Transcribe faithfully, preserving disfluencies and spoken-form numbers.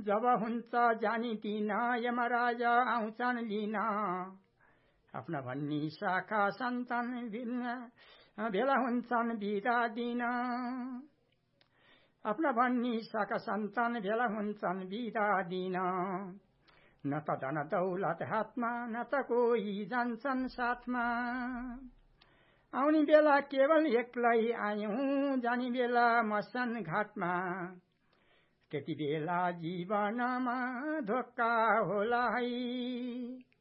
जब हुन्छ जानी दिन यमराज आउँछन् लिन आफ्ना भन्ने शाखा सन्तान भेला हुन्छन् बिदा दिन आफ्ना भन्ने शाखा सन्तान भेला हुन्छन् बिदा दिन न त धन दौलत हातमा न त कोही जान्छन् साथमा आउने बेला केवल एक्लै आयौं जाने बेला मसान घाटमा त्यति बेला जीवनमा धोका होला है